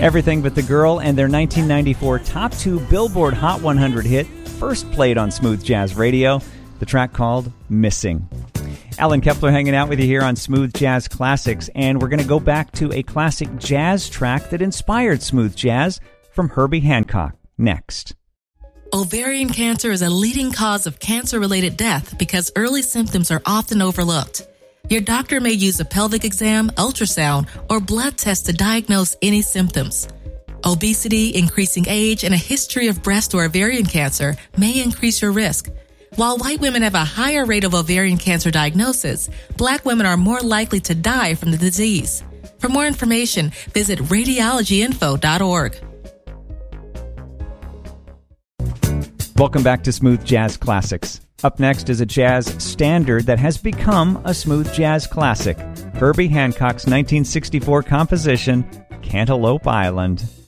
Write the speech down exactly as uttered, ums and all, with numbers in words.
Everything But the Girl and their nineteen ninety-four top two Billboard Hot one hundred hit first played on Smooth Jazz Radio, the track called Missing. Alan Kepler hanging out with you here on Smooth Jazz Classics, and we're going to go back to a classic jazz track that inspired smooth jazz from Herbie Hancock next. Ovarian cancer is a leading cause of cancer-related death because early symptoms are often overlooked. Your doctor may use a pelvic exam, ultrasound, or blood test to diagnose any symptoms. Obesity, increasing age, and a history of breast or ovarian cancer may increase your risk. While white women have a higher rate of ovarian cancer diagnosis, black women are more likely to die from the disease. For more information, visit radiology info dot org. Welcome back to Smooth Jazz Classics. Up next is a jazz standard that has become a smooth jazz classic, Herbie Hancock's nineteen sixty-four composition, Cantaloupe Island.